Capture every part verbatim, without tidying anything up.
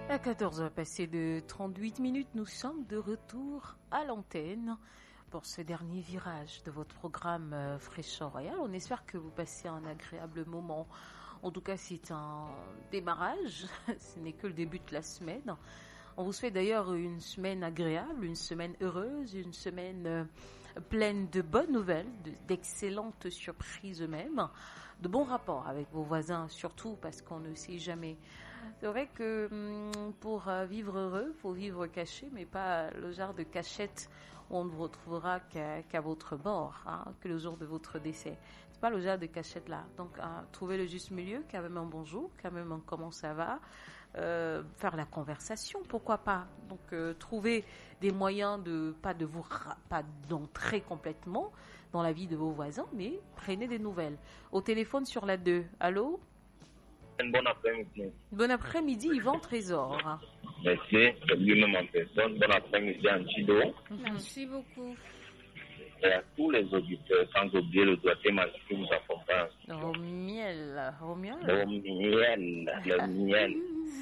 À quatorze heures passées de trente-huit minutes, nous sommes de retour à l'antenne pour ce dernier virage de votre programme euh, Fraîcheur Royale. On espère que vous passez un agréable moment. En tout cas, c'est un démarrage. Ce n'est que le début de la semaine. On vous souhaite d'ailleurs une semaine agréable, une semaine heureuse, une semaine euh, pleine de bonnes nouvelles, de, d'excellentes surprises même, de bons rapports avec vos voisins, surtout parce qu'on ne sait jamais. C'est vrai que hum, pour euh, vivre heureux, il faut vivre caché, mais pas le genre de cachette où on ne vous retrouvera qu'à, qu'à votre mort, hein, que le jour de votre décès. C'est pas le genre de cachette là. Donc, euh, trouver le juste milieu, quand même un bonjour, quand même un comment ça va, euh, faire la conversation, pourquoi pas. Donc, euh, trouver des moyens de pas de vous ra- pas d'entrer complètement dans la vie de vos voisins, mais prenez des nouvelles. Au téléphone sur la deux. Allô? Bon après-midi. Bon après-midi, Yvan Trésor. Merci, c'est lui-même en personne. Bon après-midi, Antido. Merci beaucoup. Et à tous les auditeurs, sans oublier le doigté magique qui nous accompagne. Au miel. Au miel. Au miel, le miel.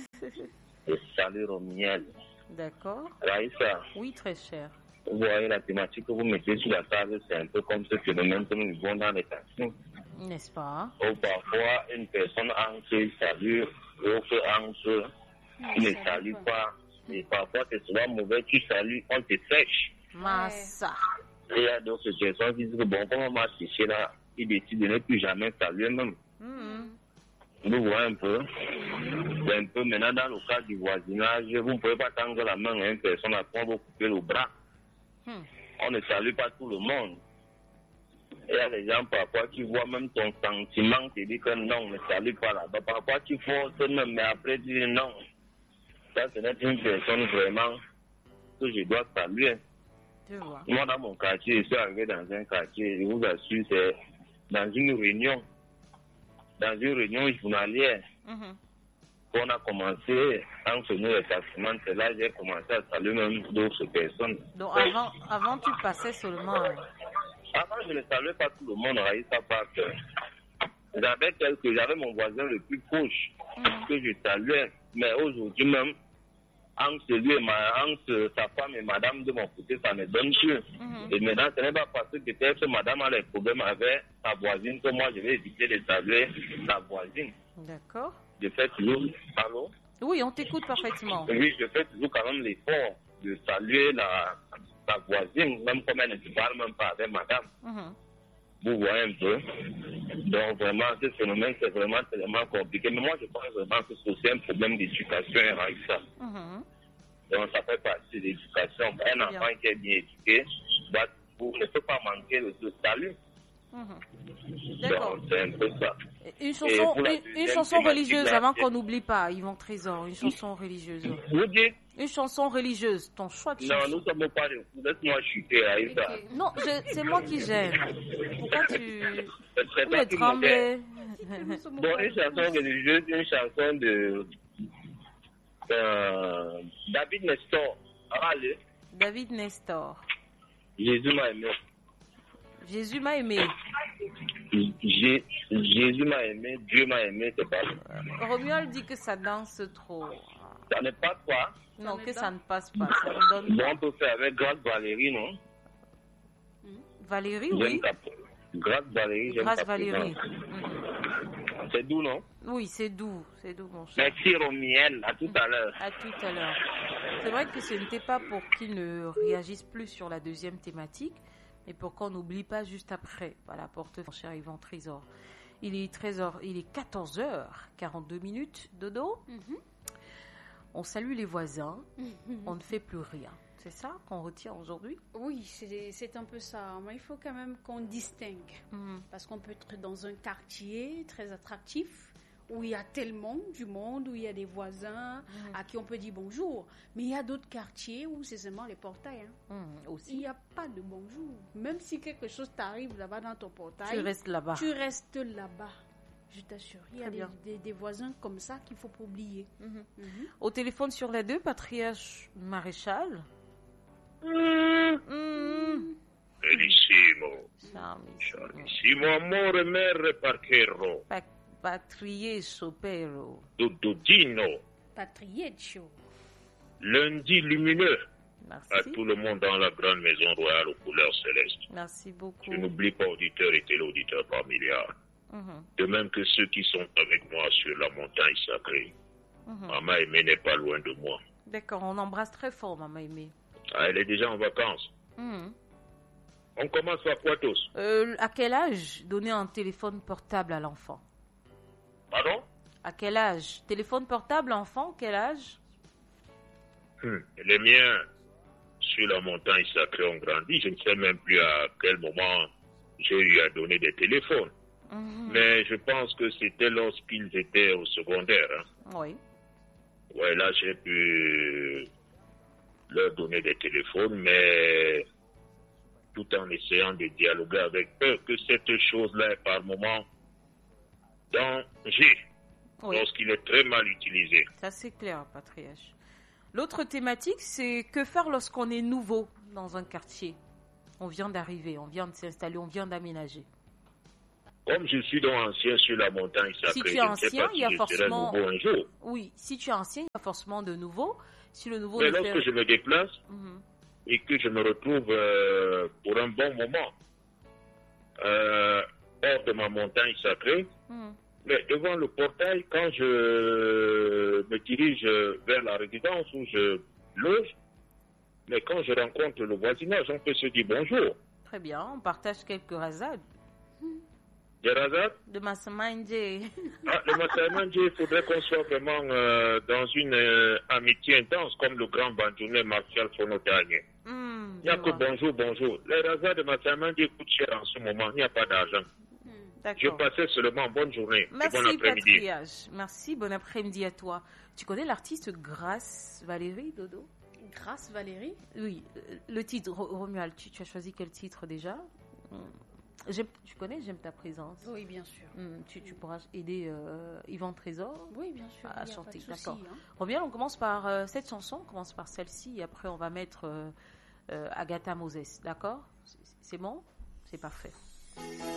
Et salut au miel. D'accord. Raïssa, Oui, très cher. vous voyez la thématique que vous mettez sur la table, c'est un peu comme ce phénomène que nous vivons dans les taxis. N'est-ce pas? Ou parfois, une personne entre, il salue, l'autre entre, il ne salue pas. Et parfois, c'est souvent mauvais, tu salues, on te sèche. Massa. Et il y a d'autres personnes qui disent que bon, comme on m'a séché là, ils décident de ne plus jamais saluer même. Mm. Vous voyez un peu. C'est un peu maintenant dans le cas du voisinage, vous ne pouvez pas tendre la main à une personne après on va vous couper le bras. Mm. On ne salue pas tout le monde. Et il y a des gens parfois qui voient même ton sentiment, te dit que non, ne salue pas là-bas. Parfois tu forces même, mais après tu dis non. Ça, c'est être une personne vraiment que je dois saluer. Tu vois. Moi, dans mon quartier, je suis arrivé dans un quartier, je vous assure, c'est dans une réunion, dans une réunion journalière, Mm-hmm. qu'on a commencé, entre nous les taximans, c'est là que j'ai commencé à saluer même d'autres personnes. Donc, avant, avant, tu passais seulement. Avant, je ne saluais pas tout le monde, Raïssa, parce que j'avais quelques, j'avais mon voisin le plus proche Mm. que je saluais, mais aujourd'hui même, entre lui et ma, entre sa femme et madame de mon côté, ça ne donne plus. Mm-hmm. Et maintenant, ce n'est pas parce que peut-être que madame a des problèmes avec sa voisine que moi, je vais éviter de saluer la voisine. D'accord. Je fais toujours, allô? Oui, on t'écoute parfaitement. Oui, je fais toujours quand même l'effort de saluer la, la voisine, même comme elle ne se parle même pas avec madame. Mm-hmm. Vous voyez un peu. Donc vraiment, ce phénomène, c'est vraiment tellement compliqué. Mais moi, je pense vraiment que c'est aussi un problème d'éducation avec ça. Mm-hmm. Donc ça fait partie de l'éducation. Un enfant Bien. qui est bien éduqué, bah, vous ne peut pas manquer de ce salut. Mm-hmm. D'accord. Donc c'est un peu ça. Une Et chanson, pour la une, une deuxième chanson thématique, religieuse là, avant c'est- qu'on n'oublie pas, Yvan Trésor. Une chanson religieuse. Vous dites, Une chanson religieuse. Ton choix de non, chanson. nous ne sommes pas de fous. Laisse-moi chuter avec ça. Ok. Non, je- c'est moi qui gêne. Pourquoi tu Ce serait tu pas me plus mauvais. tremblais? Bon, une chanson religieuse, une chanson de euh, David Nestor. Allez, David Nestor. Jésus m'a aimé. Jésus m'a aimé. Jé- Jésus m'a aimé, Dieu m'a aimé, c'est pas. Romuald dit que ça danse trop. Ça n'est pas quoi. Non, n'est que pas- ça ne passe pas. Ça ne donne Bon, pas. on peut faire avec Grâce Valérie, non? Valérie, J'aime oui. Cap- Grâce Valérie, j'aime Grâce Capri, Valérie. non. Mhm. C'est doux, non? Oui, c'est doux. C'est doux, mon cher. Merci Romiel, à tout à l'heure. À tout à l'heure. C'est vrai que ce n'était pas pour qu'il ne réagisse plus sur la deuxième thématique, mais pour qu'on n'oublie pas juste après. Voilà, porte mon cher Yvan Trésor. Il est treize heures, il est quatorze heures quarante-deux minutes, dodo. Mhm. On salue les voisins, on ne fait plus rien. C'est ça qu'on retient aujourd'hui? Oui, c'est c'est un peu ça. Mais il faut quand même qu'on distingue. Mhm. Parce qu'on peut être dans un quartier très attractif, où il y a tellement du monde, où il y a des voisins à qui on peut dire bonjour. Mais il y a d'autres quartiers où c'est seulement les portails. Hein. Mhm, Il aussi. n'y a pas de bonjour. Même si quelque chose t'arrive là-bas dans ton portail, Tu restes là-bas. tu restes là-bas. Je t'assure. Il y a Très des, bien. des- des voisins comme ça qu'il faut pas oublier. Mhm. Mhm. Au téléphone sur la deux, Patriarche Maréchal. Mhm. Bellissimo. Charmissimo. Bellissimo amore merre parcherro. Pa- Patrie Sopero. Dududino. Patrietcho. Lundi lumineux. Merci. À tout le monde dans la grande maison royale aux couleurs célestes. Merci beaucoup. Je n'oublie pas auditeurs et téléauditeurs par milliards. Mhm. De même que ceux qui sont avec moi sur la montagne sacrée. Mhm. Maman aimée n'est pas loin de moi. D'accord, on embrasse très fort, maman aimée. Ah, elle est déjà en vacances. Mhm. On commence par quoi tous? Euh, à quel âge donner un téléphone portable à l'enfant? Pardon? À quel âge? Téléphone portable, enfant, quel âge? Hum, Les miens, sur la montagne sacrée, ont grandi. Je ne sais même plus à quel moment j'ai eu à donner des téléphones. Mhm. Mais je pense que c'était lorsqu'ils étaient au secondaire. Hein. Oui. Ouais, là, j'ai pu leur donner des téléphones, mais tout en essayant de dialoguer avec eux, que cette chose-là est par moment danger Oui. lorsqu'il est très mal utilisé. Ça, c'est clair, Patriage. L'autre thématique, c'est que faire lorsqu'on est nouveau dans un quartier. On vient d'arriver, on vient de s'installer, on vient d'aménager. Comme je suis donc ancien sur la montagne sacrée, Si tu es je ne sais ancien, pas il y a si je forcément- serai nouveau un jour. Oui, si tu es ancien, il y a forcément de nouveau. Si le nouveau Mais le lorsque fait... je me déplace Mhm. et que je me retrouve euh, pour un bon moment euh, hors de ma montagne sacrée, Mhm. mais devant le portail, quand je me dirige vers la résidence où je loge, mais quand je rencontre le voisinage, on peut se dire bonjour. Très bien, on partage quelques rasades. Des razades? De Massamandje. Ah, le Massaïmandje, il faudrait qu'on soit vraiment euh, dans une euh, amitié intense, comme le grand bandounet Martial Fonotagne. Hmm, Il n'y a je que vois. bonjour, bonjour. Les razades de Massaïmandje coûtent cher en ce moment, il n'y a pas d'argent. Je D'accord. passais seulement bonne journée et Merci, bon après-midi. Patriage. Merci, bon après-midi à toi. Tu connais l'artiste Grâce Valérie, Dodo? Grâce Valérie. Oui, euh, le titre, Ro- Romuald, tu, tu as choisi quel titre déjà? Hmm. J'aime- Tu connais J'aime ta présence. Oui, bien sûr. Hmm, tu, tu pourras aider euh, Yvan Trésor Oui, bien sûr. à il y a chanter. pas de souci, D'accord. hein. Romuald, on commence par euh, cette chanson, on commence par celle-ci et après on va mettre euh, euh, Agatha Moses. D'accord? C'est- C'est bon? C'est parfait.